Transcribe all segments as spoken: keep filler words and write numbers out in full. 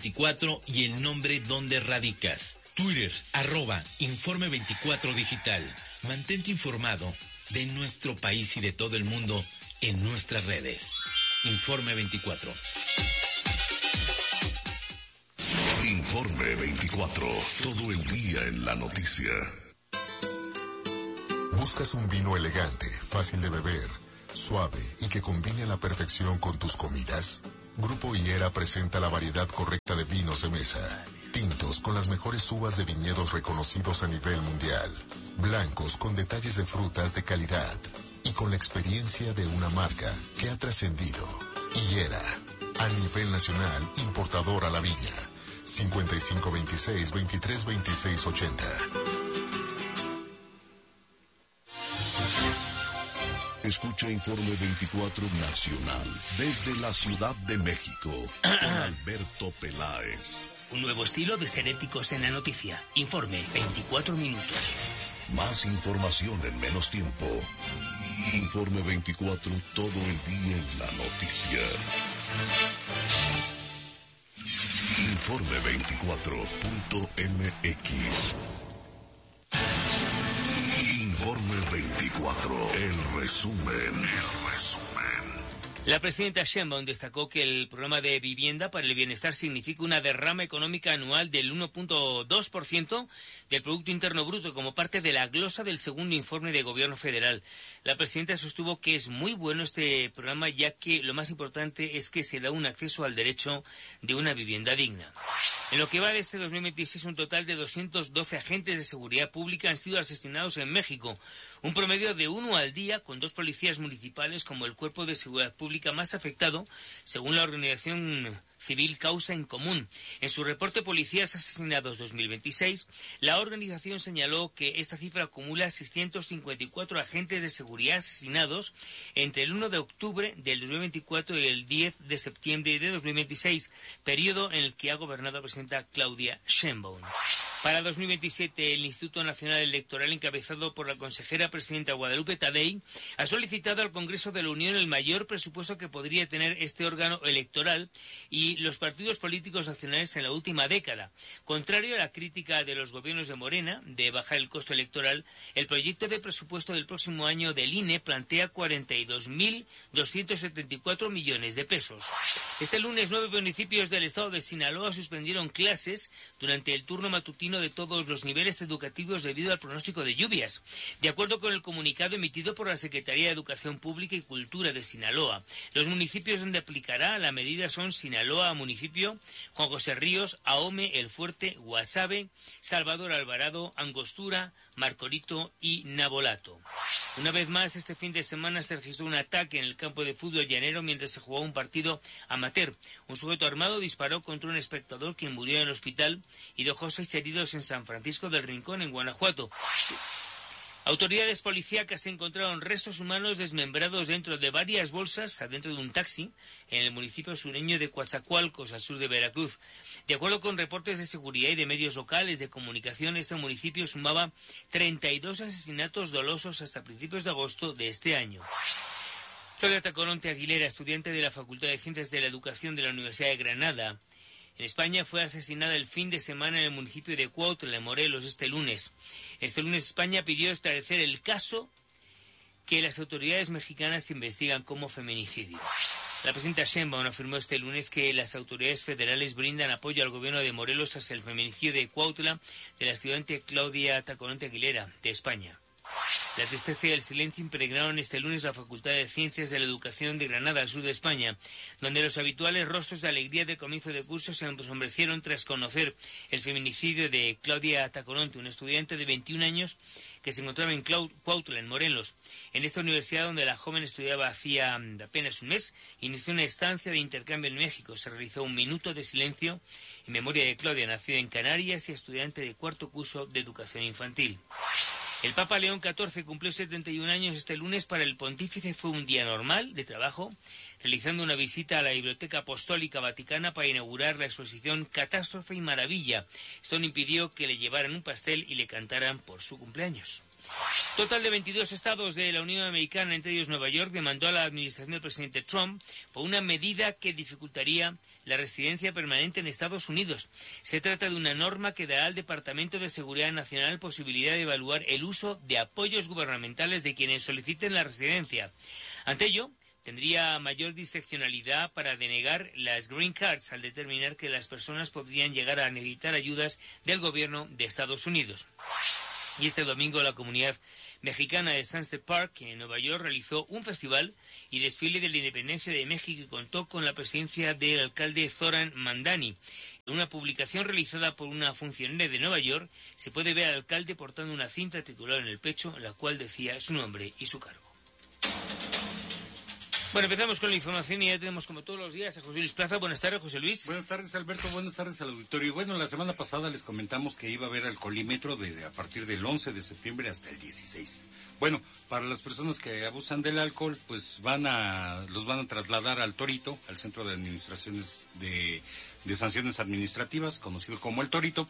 veinticuatro y el nombre donde radicas. Twitter, arroba Informe veinticuatro Digital. Mantente informado de nuestro país y de todo el mundo en nuestras redes. Informe veinticuatro. Informe veinticuatro. Todo el día en la noticia. ¿Buscas un vino elegante, fácil de beber, suave y que combine a la perfección con tus comidas? Grupo Higuera presenta la variedad correcta de vinos de mesa. Tintos con las mejores uvas de viñedos reconocidos a nivel mundial. Blancos con detalles de frutas de calidad. Y con la experiencia de una marca que ha trascendido. Higuera, a nivel nacional, importador a la viña. cincuenta y cinco veintiséis, veintitrés veintiséis ochenta. Escucha Informe veinticuatro Nacional desde la Ciudad de México con Alberto Peláez. Un nuevo estilo de ser éticos en la noticia. Informe veinticuatro minutos. Más información en menos tiempo. Informe veinticuatro, todo el día en la noticia. Informe veinticuatro punto m x. Informe veinticuatro, el resumen, el resumen. La presidenta Sheinbaum destacó que el programa de vivienda para el bienestar significa una derrama económica anual del uno punto dos por ciento del Producto Interno Bruto como parte de la glosa del segundo informe de Gobierno Federal. La presidenta sostuvo que es muy bueno este programa, ya que lo más importante es que se da un acceso al derecho de una vivienda digna. En lo que va de este dos mil veintiséis, un total de doscientos doce agentes de seguridad pública han sido asesinados en México, un promedio de uno al día, con dos policías municipales como el cuerpo de seguridad pública más afectado, según la organización civil Causa en Común. En su reporte Policías Asesinados dos mil veintiséis, la organización señaló que esta cifra acumula seiscientos cincuenta y cuatro agentes de seguridad asesinados entre el uno de octubre del dos mil veinticuatro y el diez de septiembre de dos mil veintiséis, periodo en el que ha gobernado la presidenta Claudia Sheinbaum. Para dos mil veintisiete, el Instituto Nacional Electoral, encabezado por la consejera presidenta Guadalupe Tadei, ha solicitado al Congreso de la Unión el mayor presupuesto que podría tener este órgano electoral y los partidos políticos nacionales en la última década. Contrario a la crítica de los gobiernos de Morena de bajar el costo electoral, el proyecto de presupuesto del próximo año del I N E plantea cuarenta y dos mil doscientos setenta y cuatro millones de pesos. Este lunes, nueve municipios del estado de Sinaloa suspendieron clases durante el turno matutino de todos los niveles educativos debido al pronóstico de lluvias. De acuerdo con el comunicado emitido por la Secretaría de Educación Pública y Cultura de Sinaloa, los municipios donde aplicará la medida son Sinaloa Municipio, Juan José Ríos, Ahome, El Fuerte, Guasave, Salvador Alvarado, Angostura, Marcorito y Navolato. Una vez más, este fin de semana se registró un ataque en el campo de fútbol llanero mientras se jugaba un partido amateur. Un sujeto armado disparó contra un espectador quien murió en el hospital y dejó seis heridos en San Francisco del Rincón, en Guanajuato. Autoridades policíacas encontraron restos humanos desmembrados dentro de varias bolsas adentro de un taxi en el municipio sureño de Coatzacoalcos, al sur de Veracruz. De acuerdo con reportes de seguridad y de medios locales de comunicación, este municipio sumaba treinta y dos asesinatos dolosos hasta principios de agosto de este año. Claudia Tacoronte Aguilera, estudiante de la Facultad de Ciencias de la Educación de la Universidad de Granada, en España, fue asesinada el fin de semana en el municipio de Cuautla, en Morelos, este lunes. Este lunes España pidió esclarecer el caso que las autoridades mexicanas investigan como feminicidio. La presidenta Sheinbaum afirmó este lunes que las autoridades federales brindan apoyo al gobierno de Morelos tras el feminicidio de Cuautla de la estudiante Claudia Tacoronte Aguilera, de España. La tristeza y el silencio impregnaron este lunes la Facultad de Ciencias de la Educación de Granada, al sur de España, donde los habituales rostros de alegría de comienzo de curso se ensombrecieron tras conocer el feminicidio de Claudia Tacoronte, una estudiante de veintiún años que se encontraba en Cuautla, en Morelos. En esta universidad, donde la joven estudiaba hacía apenas un mes, inició una estancia de intercambio en México. Se realizó un minuto de silencio en memoria de Claudia, nacida en Canarias y estudiante de cuarto curso de educación infantil. El Papa León catorce cumplió setenta y un años este lunes. Para el pontífice fue un día normal de trabajo, realizando una visita a la Biblioteca Apostólica Vaticana para inaugurar la exposición Catástrofe y Maravilla. Esto no impidió que le llevaran un pastel y le cantaran por su cumpleaños. Total de veintidós estados de la Unión Americana, entre ellos Nueva York, demandó a la administración del presidente Trump por una medida que dificultaría la residencia permanente en Estados Unidos. Se trata de una norma que dará al Departamento de Seguridad Nacional posibilidad de evaluar el uso de apoyos gubernamentales de quienes soliciten la residencia. Ante ello, tendría mayor discrecionalidad para denegar las green cards al determinar que las personas podrían llegar a necesitar ayudas del gobierno de Estados Unidos. Y este domingo la comunidad mexicana de Sunset Park, en Nueva York, realizó un festival y desfile de la independencia de México y contó con la presencia del alcalde Zoran Mandani. En una publicación realizada por una funcionaria de Nueva York, se puede ver al alcalde portando una cinta tricolor en el pecho, en la cual decía su nombre y su cargo. Bueno, empezamos con la información y ya tenemos como todos los días a José Luis Plaza. Buenas tardes, José Luis. Buenas tardes, Alberto. Buenas tardes al auditorio. Bueno, la semana pasada les comentamos que iba a haber alcoholímetro desde a partir del once de septiembre hasta el dieciséis. Bueno, para las personas que abusan del alcohol, pues van a los van a trasladar al Torito, al Centro de Administraciones de, de Sanciones Administrativas, conocido como el Torito.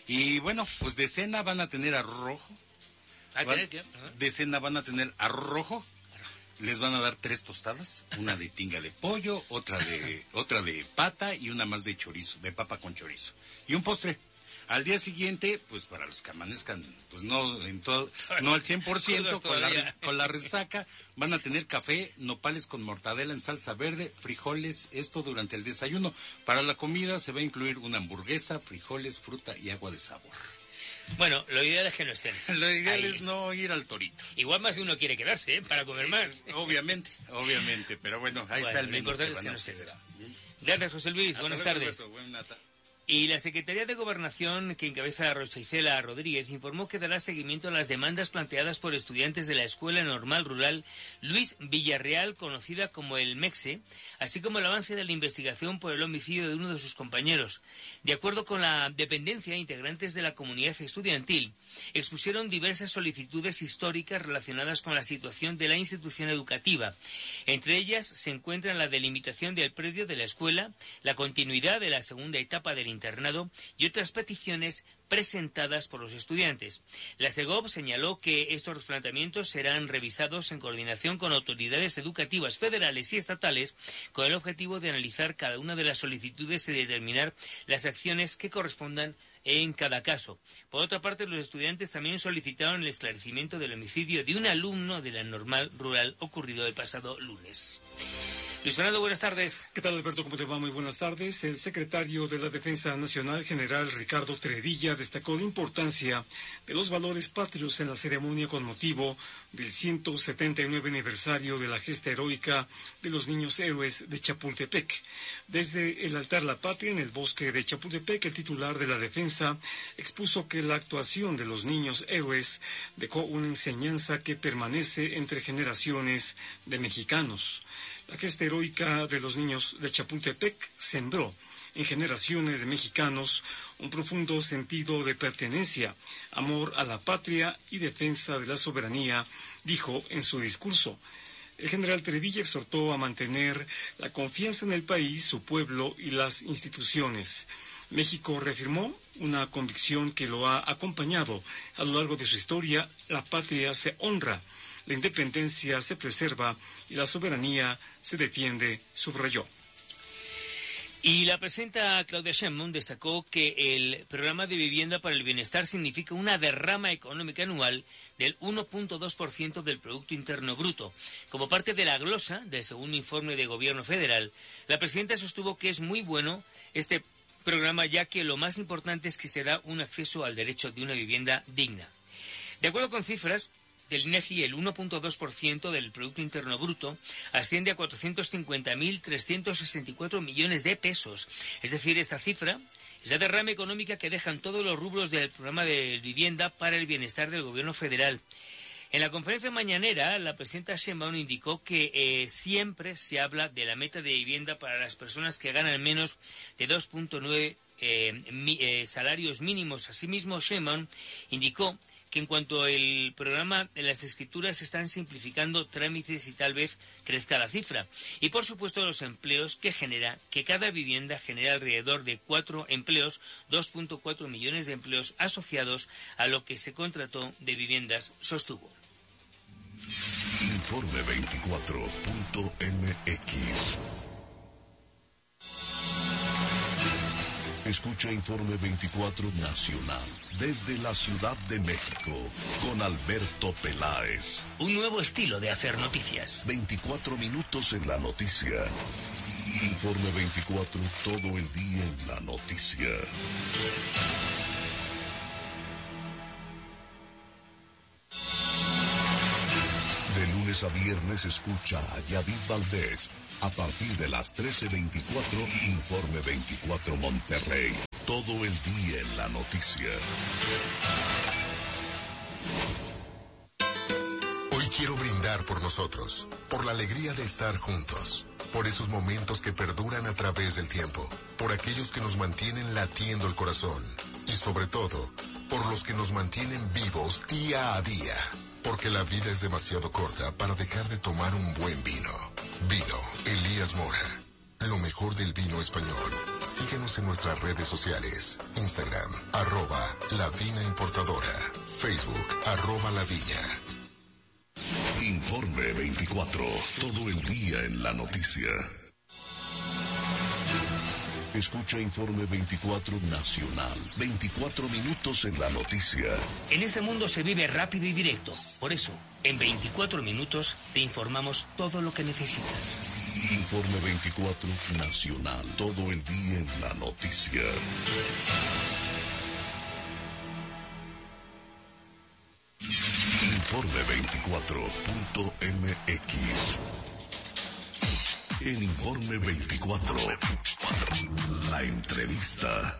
Y bueno, pues de cena van a tener arroz rojo. ¿A tener qué? De cena van a tener arroz rojo. Les van a dar tres tostadas, una de tinga de pollo, otra de otra de pata y una más de chorizo, de papa con chorizo. Y un postre. Al día siguiente, pues para los que amanezcan, pues no en todo, no al cien por ciento, con la, res, con la resaca, van a tener café, nopales con mortadela en salsa verde, frijoles, esto durante el desayuno. Para la comida se va a incluir una hamburguesa, frijoles, fruta y agua de sabor. Bueno, lo ideal es que no estén. Lo ideal ahí. Es no ir al Torito. Igual más de uno quiere quedarse, ¿eh? Para comer más. Obviamente, obviamente, pero bueno, ahí bueno, está el lo menú. importante es que no se vea. Gracias, José Luis. Hasta Buenas luego, tardes. Alberto. Buena tarde. Y la Secretaría de Gobernación, que encabeza Rosa Isela Rodríguez, informó que dará seguimiento a las demandas planteadas por estudiantes de la Escuela Normal Rural Luis Villarreal, conocida como el MEXE, así como el avance de la investigación por el homicidio de uno de sus compañeros. De acuerdo con la dependencia, integrantes de la comunidad estudiantil expusieron diversas solicitudes históricas relacionadas con la situación de la institución educativa. Entre ellas se encuentran la delimitación del predio de la escuela, la continuidad de la segunda etapa del internado y otras peticiones presentadas por los estudiantes. La SEGOV señaló que estos planteamientos serán revisados en coordinación con autoridades educativas federales y estatales con el objetivo de analizar cada una de las solicitudes y determinar las acciones que correspondan en cada caso. Por otra parte, los estudiantes también solicitaron el esclarecimiento del homicidio de un alumno de la Normal Rural ocurrido el pasado lunes. Luis Fernando, buenas tardes. ¿Qué tal, Alberto? ¿Cómo te va? Muy buenas tardes. El secretario de la Defensa Nacional, general Ricardo Trevilla, destacó la importancia de los valores patrios en la ceremonia con motivo del ciento setenta y nueve aniversario de la gesta heroica de los niños héroes de Chapultepec. Desde el altar La Patria en el bosque de Chapultepec, el titular de la Defensa expuso que la actuación de los niños héroes dejó una enseñanza que permanece entre generaciones de mexicanos. La gesta heroica de los niños de Chapultepec sembró en generaciones de mexicanos un profundo sentido de pertenencia, amor a la patria y defensa de la soberanía, dijo en su discurso. El general Trevilla exhortó a mantener la confianza en el país, su pueblo y las instituciones. México reafirmó una convicción que lo ha acompañado a lo largo de su historia: la patria se honra, la independencia se preserva y la soberanía se defiende, subrayó. Y la presidenta Claudia Sheinbaum destacó que el programa de vivienda para el bienestar significa una derrama económica anual del uno punto dos por ciento del Producto Interno Bruto. Como parte de la glosa del segundo informe de Gobierno Federal, la presidenta sostuvo que es muy bueno este programa, ya que lo más importante es que se da un acceso al derecho de una vivienda digna. De acuerdo con cifras del INEGI, el uno punto dos por ciento del Producto Interno Bruto asciende a cuatrocientos cincuenta mil trescientos sesenta y cuatro millones de pesos. Es decir, esta cifra es la derrama económica que dejan todos los rubros del programa de vivienda para el bienestar del Gobierno federal. En la conferencia mañanera, la presidenta Sheinbaum indicó que eh, siempre se habla de la meta de vivienda para las personas que ganan menos de dos punto nueve eh, mi, eh, salarios mínimos. Asimismo, Sheinbaum indicó que en cuanto al programa, las escrituras se están simplificando trámites y tal vez crezca la cifra. Y por supuesto los empleos que genera, que cada vivienda genera alrededor de cuatro empleos, dos punto cuatro millones de empleos asociados a lo que se contrató de viviendas, sostuvo. Informe veinticuatro punto m x. Escucha Informe veinticuatro Nacional desde la Ciudad de México con Alberto Peláez. Un nuevo estilo de hacer noticias. veinticuatro minutos en la noticia. Informe veinticuatro, todo el día en la noticia. De lunes a viernes escucha a Yadid Valdés. A partir de las trece veinticuatro, Informe veinticuatro Monterrey. Todo el día en la noticia. Hoy quiero brindar por nosotros, por la alegría de estar juntos, por esos momentos que perduran a través del tiempo, por aquellos que nos mantienen latiendo el corazón y sobre todo, por los que nos mantienen vivos día a día. Porque la vida es demasiado corta para dejar de tomar un buen vino. Vino Elías Mora. Lo mejor del vino español. Síguenos en nuestras redes sociales. Instagram, arroba La Vina Importadora. Facebook, arroba La Viña. Informe veinticuatro. Todo el día en la noticia. Escucha Informe veinticuatro Nacional. veinticuatro minutos en la noticia. En este mundo se vive rápido y directo. Por eso, en veinticuatro minutos te informamos todo lo que necesitas. Informe veinticuatro Nacional. Todo el día en la noticia. Informe veinticuatro punto m x. El Informe veinticuatro. La entrevista.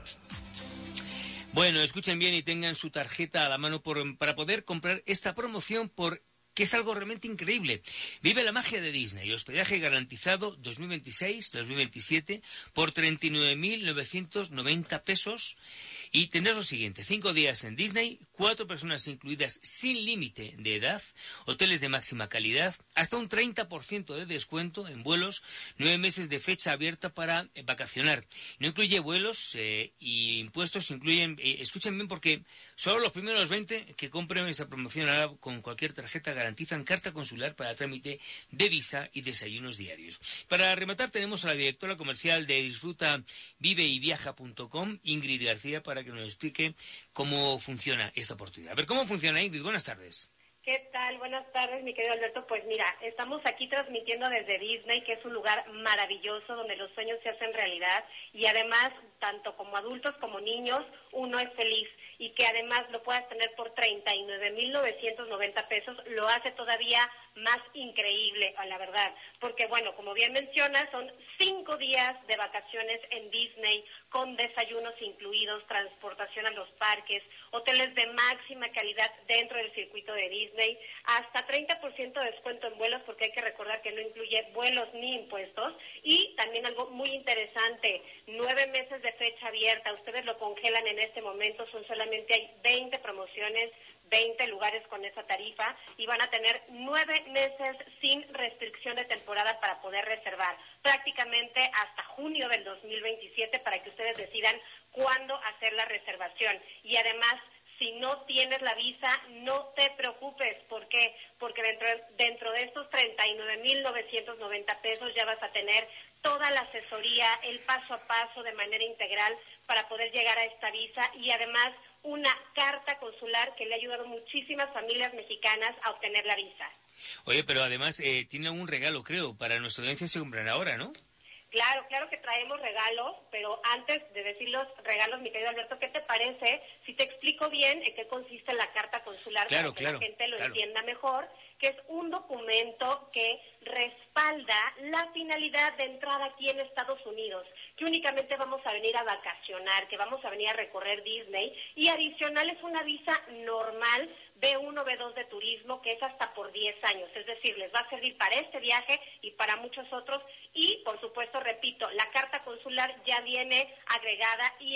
Bueno, escuchen bien y tengan su tarjeta a la mano por, para poder comprar esta promoción por que es algo realmente increíble. Vive la magia de Disney. Hospedaje garantizado dos mil veintiséis dos mil veintisiete por treinta y nueve mil novecientos noventa pesos. Y tendrás lo siguiente: cinco días en Disney, cuatro personas incluidas sin límite de edad, hoteles de máxima calidad, hasta un treinta por ciento de descuento en vuelos, nueve meses de fecha abierta para eh, vacacionar. No incluye vuelos eh, y impuestos, incluyen, eh, escuchen bien porque solo los primeros veinte que compren esa promoción ahora con cualquier tarjeta garantizan carta consular para trámite de visa y desayunos diarios. Para rematar tenemos a la directora comercial de Disfruta Vive y Viaja punto com, Ingrid García, para que nos explique cómo funciona esta oportunidad. A ver, ¿cómo funciona, Ingrid? Buenas tardes. ¿Qué tal? Buenas tardes, mi querido Alberto. Pues mira, estamos aquí transmitiendo desde Disney, que es un lugar maravilloso donde los sueños se hacen realidad y además, tanto como adultos como niños, uno es feliz. Y que además lo puedas tener por treinta y nueve mil novecientos noventa pesos, lo hace todavía más increíble, a la verdad. Porque, bueno, como bien mencionas, son cinco días de vacaciones en Disney, con desayunos incluidos, transportación a los parques, hoteles de máxima calidad dentro del circuito de Disney, hasta treinta por ciento de descuento en vuelos, porque hay que recordar que no incluye vuelos ni impuestos, y también algo muy interesante, nueve meses de fecha abierta, ustedes lo congelan en este momento, son solamente hay veinte promociones, veinte lugares con esa tarifa y van a tener nueve meses sin restricción de temporada para poder reservar, prácticamente hasta junio del dos mil veintisiete para que ustedes decidan cuándo hacer la reservación. Y además, si no tienes la visa, no te preocupes. ¿Por qué? Porque dentro, dentro de estos treinta y nueve mil novecientos noventa pesos ya vas a tener toda la asesoría, el paso a paso de manera integral para poder llegar a esta visa y además una carta consular que le ha ayudado a muchísimas familias mexicanas a obtener la visa. Oye, pero además eh, tiene un regalo, creo, para nuestra audiencia se compran ahora, ¿no? Claro, claro que traemos regalos, pero antes de decir los regalos, mi querido Alberto, ¿qué te parece si te explico bien en qué consiste la carta consular claro, para que claro, la gente lo claro. entienda mejor? Que es un documento que respalda la finalidad de entrada aquí en Estados Unidos, que únicamente vamos a venir a vacacionar, que vamos a venir a recorrer Disney, y adicional es una visa normal B uno, B dos de turismo, que es hasta por diez años, es decir, les va a servir para este viaje y para muchos otros, y por supuesto, repito, la carta consular ya viene agregada y es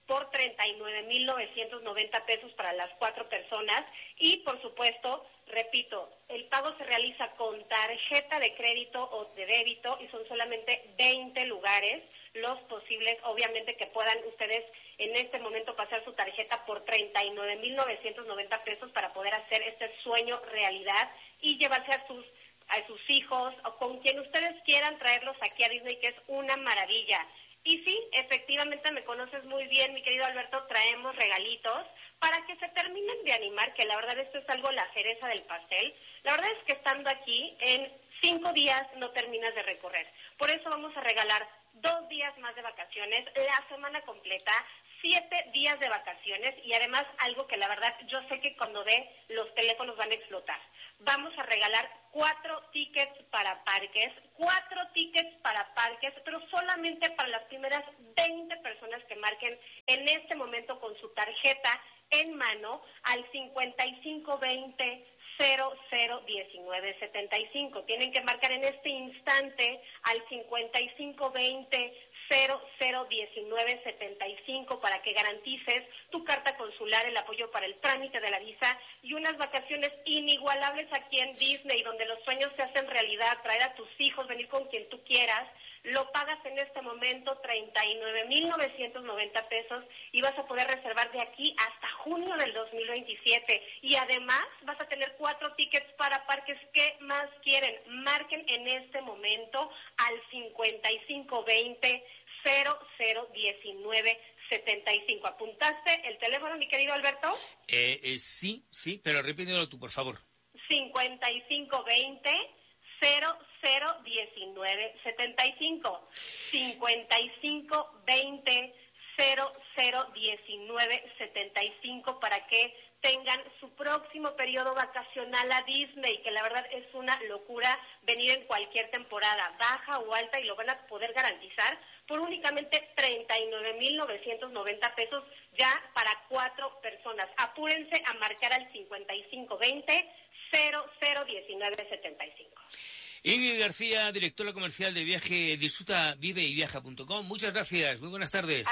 por treinta y nueve mil novecientos noventa pesos para las cuatro personas y, por supuesto, repito, el pago se realiza con tarjeta de crédito o de débito y son solamente veinte lugares los posibles, obviamente que puedan ustedes en este momento pasar su tarjeta por treinta y nueve mil novecientos noventa pesos para poder hacer este sueño realidad y llevarse a sus a sus hijos o con quien ustedes quieran traerlos aquí a Disney, que es una maravilla. Y sí, efectivamente me conoces muy bien, mi querido Alberto, traemos regalitos para que se terminen de animar, que la verdad esto es algo la cereza del pastel. La verdad es que estando aquí, en cinco días no terminas de recorrer. Por eso vamos a regalar dos días más de vacaciones, la semana completa, siete días de vacaciones y además algo que la verdad yo sé que cuando ve los teléfonos van a explotar. Vamos a regalar cuatro tickets para parques, cuatro tickets para parques, pero solamente para las primeras veinte personas que marquen en este momento con su tarjeta en mano al cincuenta y cinco veinte cero cero diecinueve setenta y cinco. Tienen que marcar en este instante al cincuenta y cinco veinte cero cero diecinueve setenta y cinco para que garantices tu carta consular, el apoyo para el trámite de la visa y unas vacaciones inigualables aquí en Disney, donde los sueños se hacen realidad, traer a tus hijos, venir con quien tú quieras. Lo pagas en este momento treinta y nueve mil novecientos noventa pesos y vas a poder reservar de aquí hasta junio del dos mil veintisiete. Y además vas a tener cuatro tickets para parques. ¿Qué más quieren? Marquen en este momento al cincuenta y cinco veinte cero cero diecinueve setenta y cinco. ¿Apuntaste el teléfono, mi querido Alberto? Eh, eh, sí, sí, pero repítelo tú, por favor. cincuenta y cinco veinte cero cero diecinueve setenta y cinco. cincuenta y cinco veinte cero cero diecinueve setenta y cinco para que tengan su próximo periodo vacacional a Disney, que la verdad es una locura venir en cualquier temporada, baja o alta, y lo van a poder garantizar por únicamente treinta y nueve mil novecientos noventa pesos ya para cuatro personas. Apúrense a marcar al cincuenta y cinco veinte cero cero diecinueve setenta y cinco. Ingrid García, directora comercial de viaje Disfruta, Vive y Viaja punto com. Muchas gracias, muy buenas tardes.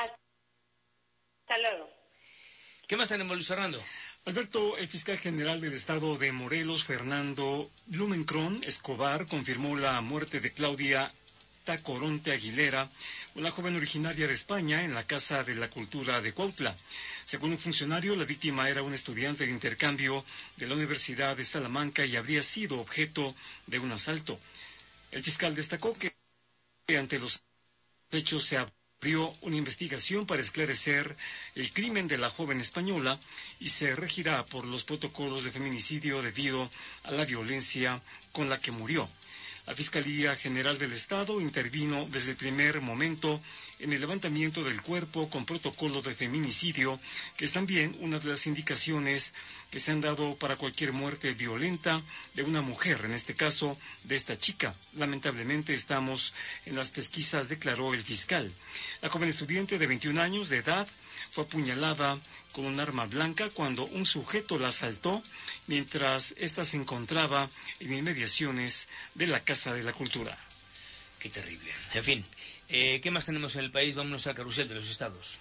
Hasta luego. ¿Qué más tenemos, Luis Fernando? Alberto, el fiscal general del estado de Morelos, Fernando Blumenkron Escobar, confirmó la muerte de Claudia Tacoronte Aguilera, una joven originaria de España, en la Casa de la Cultura de Cuautla. Según un funcionario, la víctima era una estudiante de intercambio de la Universidad de Salamanca y habría sido objeto de un asalto. El fiscal destacó que ante los hechos se abrió una investigación para esclarecer el crimen de la joven española y se regirá por los protocolos de feminicidio debido a la violencia con la que murió. La Fiscalía General del Estado intervino desde el primer momento en el levantamiento del cuerpo con protocolo de feminicidio, que es también una de las indicaciones que se han dado para cualquier muerte violenta de una mujer, en este caso de esta chica. Lamentablemente estamos en las pesquisas, declaró el fiscal. La joven estudiante de veintiún años de edad fue apuñalada con un arma blanca cuando un sujeto la asaltó mientras ésta se encontraba en inmediaciones de la Casa de la Cultura. Qué terrible. En fin, eh, ¿qué más tenemos en el país? Vámonos al carrusel de los estados.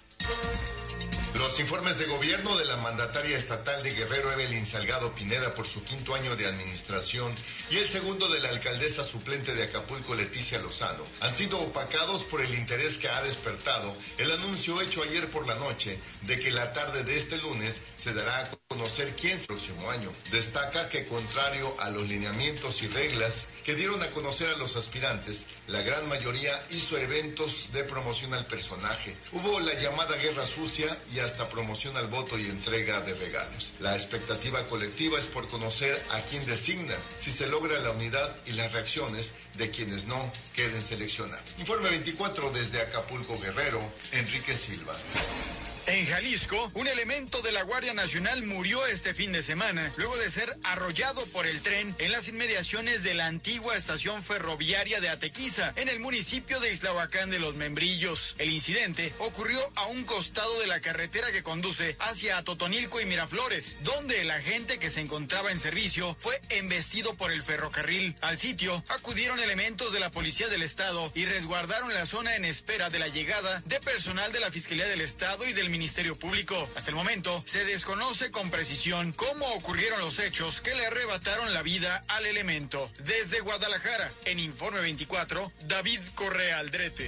Los informes de gobierno de la mandataria estatal de Guerrero, Evelyn Salgado Pineda, por su quinto año de administración, y el segundo de la alcaldesa suplente de Acapulco, Leticia Lozano, han sido opacados por el interés que ha despertado el anuncio hecho ayer por la noche de que la tarde de este lunes se dará a conocer quién será el próximo año. Destaca que, contrario a los lineamientos y reglas que dieron a conocer a los aspirantes, la gran mayoría hizo eventos de promoción al personaje. Hubo la llamada guerra sucia y hasta promoción al voto y entrega de regalos. La expectativa colectiva es por conocer a quién designan, si se logra la unidad y las reacciones de quienes no queden seleccionados. Informe veinticuatro desde Acapulco, Guerrero, Enrique Silva. En Jalisco, un elemento de la Guardia Nacional murió este fin de semana, luego de ser arrollado por el tren en las inmediaciones de la antigua antigua estación ferroviaria de Atequiza, en el municipio de Islahuacán de los Membrillos. El incidente ocurrió a un costado de la carretera que conduce hacia Totonilco y Miraflores, donde el agente que se encontraba en servicio fue embestido por el ferrocarril. Al sitio acudieron elementos de la Policía del Estado y resguardaron la zona en espera de la llegada de personal de la Fiscalía del Estado y del Ministerio Público. Hasta el momento se desconoce con precisión cómo ocurrieron los hechos que le arrebataron la vida al elemento. Desde Guadalajara, en Informe veinticuatro, David Correa Aldrete.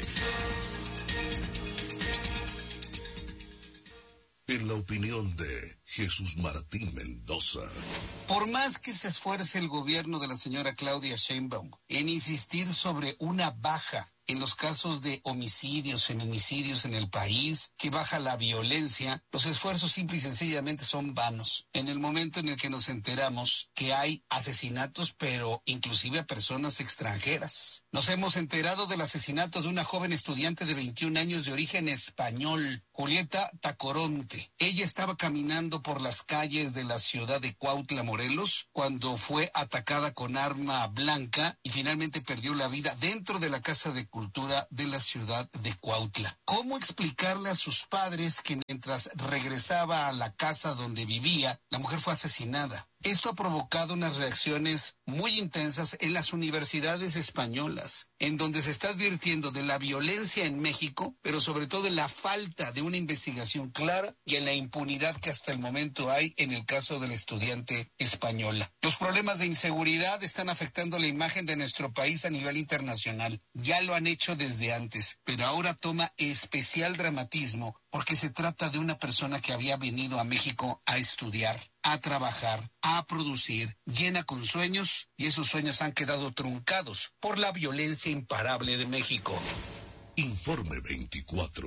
En la opinión de Jesús Martín Mendoza. Por más que se esfuerce el gobierno de la señora Claudia Sheinbaum en insistir sobre una baja en los casos de homicidios, feminicidios en el país, que baja la violencia, los esfuerzos simple y sencillamente son vanos. En el momento en el que nos enteramos que hay asesinatos, pero inclusive a personas extranjeras. Nos hemos enterado del asesinato de una joven estudiante de veintiún años de origen español, Julieta Tacoronte. Ella estaba caminando por las calles de la ciudad de Cuautla, Morelos, cuando fue atacada con arma blanca y finalmente perdió la vida dentro de la Casa de Cultura de la ciudad de Cuautla. ¿Cómo explicarle a sus padres que mientras regresaba a la casa donde vivía, la mujer fue asesinada? Esto ha provocado unas reacciones muy intensas en las universidades españolas, en donde se está advirtiendo de la violencia en México, pero sobre todo en la falta de una investigación clara y en la impunidad que hasta el momento hay en el caso de la estudiante española. Los problemas de inseguridad están afectando la imagen de nuestro país a nivel internacional. Ya lo han hecho desde antes, pero ahora toma especial dramatismo porque se trata de una persona que había venido a México a estudiar, a trabajar, a producir, llena con sueños, y esos sueños han quedado truncados por la violencia imparable de México. Informe veinticuatro.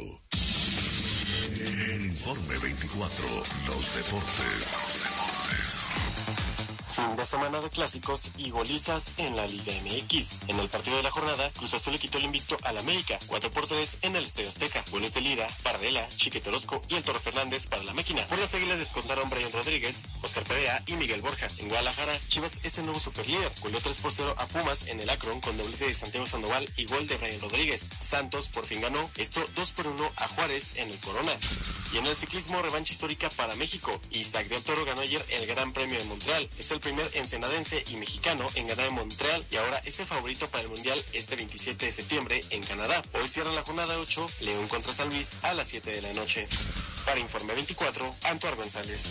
En Informe veinticuatro, los deportes. Los deportes. Fin de semana de clásicos y golizas en la Liga M X. En el partido de la jornada, Cruz Azul le quitó el invicto al América, cuatro por tres en el Estadio Azteca. Goles de Lira, Paradela, Chiquete Orozco y el Toro Fernández para la máquina. Por las Águilas descontaron Brian Rodríguez, Oscar Perea y Miguel Borja. En Guadalajara, Chivas es el nuevo superlíder. Goleó tres por cero a Pumas en el Akron con doblete de Santiago Sandoval y gol de Brian Rodríguez. Santos por fin ganó, esto dos por uno a Juárez en el Corona. Y en el ciclismo, revancha histórica para México. Isaac del Toro ganó ayer el Gran Premio de Montreal. Es el primer ensenadense y mexicano en ganar en Montreal y ahora es el favorito para el Mundial este veintisiete de septiembre en Canadá. Hoy cierra la jornada ocho, León contra San Luis a las siete de la noche. Para Informe veinticuatro, Antoar González.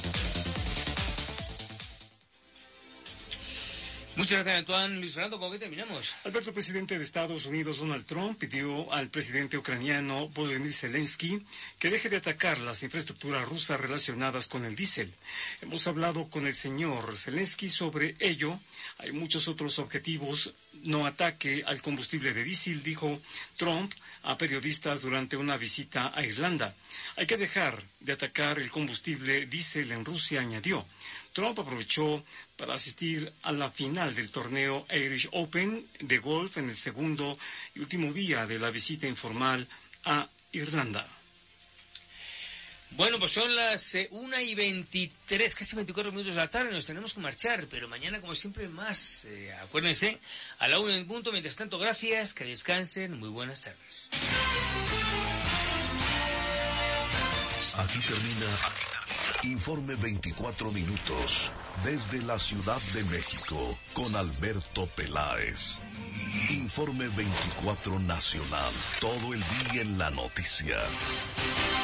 Muchas gracias, Antoine. Luis Fernando, ¿con qué terminamos? Alberto, presidente de Estados Unidos, Donald Trump, pidió al presidente ucraniano Volodymyr Zelensky que deje de atacar las infraestructuras rusas relacionadas con el diésel. Hemos hablado con el señor Zelensky sobre ello. Hay muchos otros objetivos. No ataque al combustible de diésel, dijo Trump a periodistas durante una visita a Irlanda. Hay que dejar de atacar el combustible diésel en Rusia, añadió. Trump aprovechó para asistir a la final del torneo Irish Open de golf en el segundo y último día de la visita informal a Irlanda. Bueno, pues son las eh, una y veintitrés, casi veinticuatro minutos de la tarde, nos tenemos que marchar, pero mañana, como siempre, más. Eh, acuérdense, a la una en punto. Mientras tanto, gracias, que descansen, muy buenas tardes. Aquí termina Informe veinticuatro minutos, desde la Ciudad de México, con Alberto Peláez. Informe veinticuatro Nacional, todo el día en la noticia.